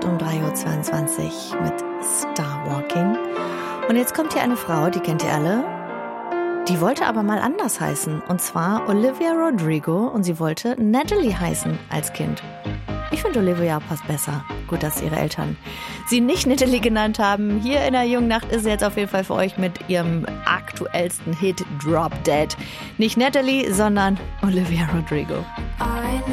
um 3:22 Uhr mit Starwalking. Und jetzt kommt hier eine Frau, die kennt ihr alle. Die wollte aber mal anders heißen. Und zwar Olivia Rodrigo. Und sie wollte Natalie heißen als Kind. Ich finde, Olivia passt besser. Gut, dass ihre Eltern sie nicht Natalie genannt haben. Hier in der jungen Nacht ist sie jetzt auf jeden Fall für euch mit ihrem aktuellsten Hit Drop Dead. Nicht Natalie, sondern Olivia Rodrigo. I